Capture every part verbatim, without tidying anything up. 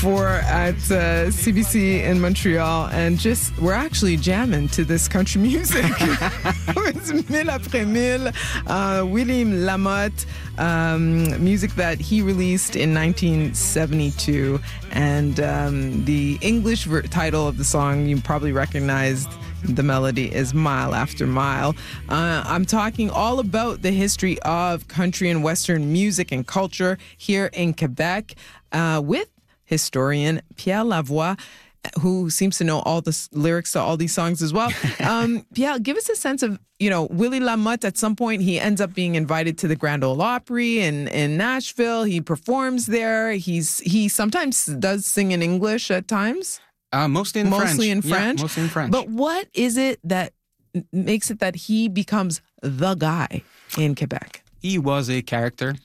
four at uh, C B C in Montreal, and just we're actually jamming to this country music. It's Mille Après Mille, uh, William Lamotte, um, music that he released in nineteen seventy-two, and um, the English ver- title of the song you probably recognized. The melody is Mile After Mile. Uh, I'm talking all about the history of country and Western music and culture here in Quebec uh, with historian Pierre Lavoie, who seems to know all the s- lyrics to all these songs as well. Um, Pierre, give us a sense of, you know, Willie Lamotte. At some point, he ends up being invited to the Grand Ole Opry in, in Nashville. He performs there. He's He sometimes does sing in English at times. Uh, mostly in mostly French. in French. Yeah, mostly in French. But what is it that makes it that he becomes the guy in Quebec? He was a character.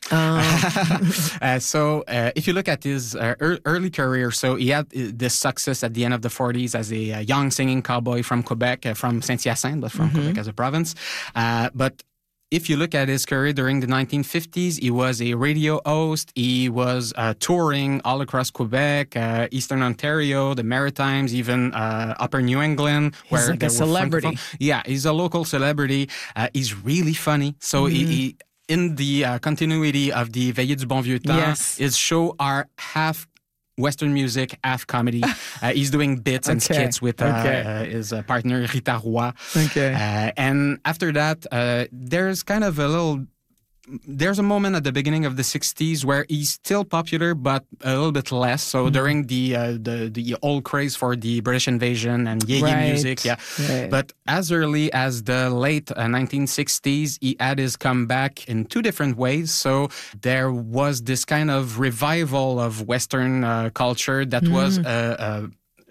Uh. uh, so uh, if you look at his uh, er- early career, so he had uh, this success at the end of the forties as a uh, young singing cowboy from Quebec, uh, from Saint-Hyacinthe, but from mm-hmm. Quebec as a province. Uh, but if you look at his career during the nineteen fifties, he was a radio host. He was uh, touring all across Quebec, uh, Eastern Ontario, the Maritimes, even uh, Upper New England. He's where like a celebrity. Yeah, he's a local celebrity. Uh, he's really funny. So mm-hmm. he, he, in the uh, continuity of the Veillées du Bon Vieux Temps, yes. his show are half Western music, half comedy. Uh, he's doing bits and okay. skits with uh, okay. uh, his uh, partner Rita Roy. Okay. Uh, and after that, uh, there's kind of a little... There's a moment at the beginning of the sixties where he's still popular, but a little bit less. So mm-hmm. during the, uh, the the old craze for the British invasion and Yeye right. music, yeah. Right. But as early as the late uh, nineteen sixties, he had his comeback in two different ways. So there was this kind of revival of Western uh, culture that mm-hmm. was uh, uh,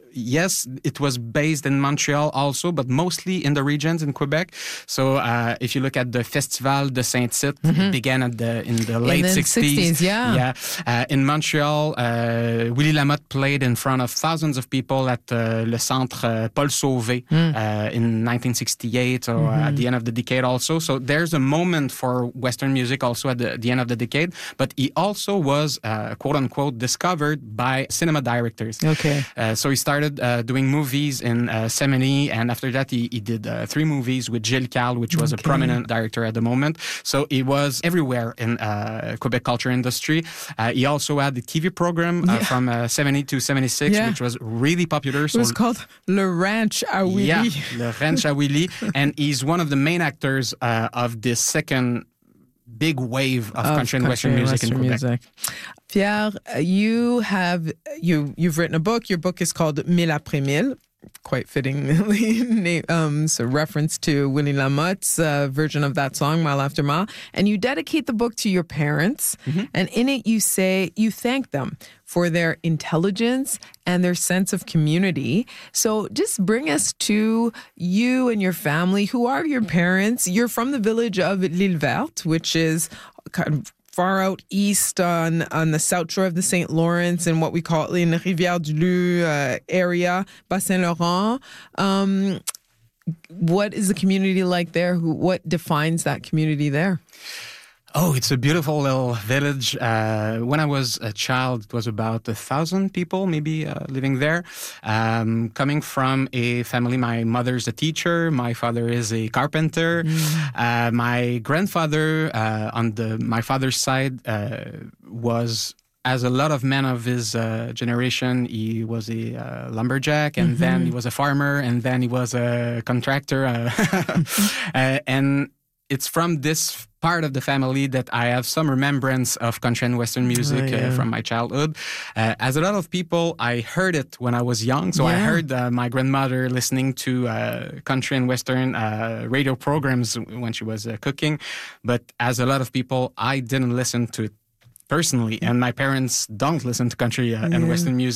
yes, it was based in Montreal also, but mostly in the regions in Quebec. So uh, if you look at the Festival de Saint-Tite, mm-hmm. it began at the in the late in the sixties. sixties. Yeah, yeah. Uh, in Montreal, uh, Willie Lamotte played in front of thousands of people at uh, Le Centre uh, Paul Sauvé mm. uh, in nineteen sixty-eight, or mm-hmm. uh, at the end of the decade also. So there's a moment for Western music also at the, the end of the decade. But he also was, uh, quote unquote, discovered by cinema directors. Okay. Uh, so he started Uh, doing movies in uh, Seminary, and after that he, he did uh, three movies with Gilles Cal, which was okay. a prominent director at the moment. So he was everywhere in uh, Quebec culture industry. Uh, he also had the T V program uh, yeah. from uh, seventy to seventy-six, yeah. which was really popular. So it was called Le Ranch à Willie. Yeah, Le Ranch à Willie. And he's one of the main actors uh, of this second big wave of, of country and Western music Western in Quebec. Music. Pierre, you have you you've written a book. Your book is called Mille Après Mille, quite fittingly, um, so reference to Willie Lamotte's uh, version of that song, Mile After Mile. And you dedicate the book to your parents, mm-hmm. and in it you say you thank them for their intelligence and their sense of community. So just bring us to you and your family. Who are your parents? You're from the village of L'Île Verte, which is kind of far out east on, on the south shore of the Saint Lawrence in what we call in the Rivière-du-Loup uh, area, Bas-Saint-Laurent. Um, what is the community like there? Who, what defines that community there? Oh, it's a beautiful little village. Uh, when I was a child, it was about a thousand people maybe uh, living there. Um, coming from a family, my mother's a teacher, my father is a carpenter. Mm. Uh, my grandfather uh, on the my father's side uh, was, as a lot of men of his uh, generation, he was a uh, lumberjack, and mm-hmm. then he was a farmer, and then he was a contractor. Uh, uh, and it's from this part of the family that I have some remembrance of country and Western music oh, yeah. uh, from my childhood. Uh, as a lot of people, I heard it when I was young. So yeah. I heard uh, my grandmother listening to uh, country and Western uh, radio programs when she was uh, cooking. But as a lot of people, I didn't listen to it personally. And my parents don't listen to country uh, and yeah. Western music.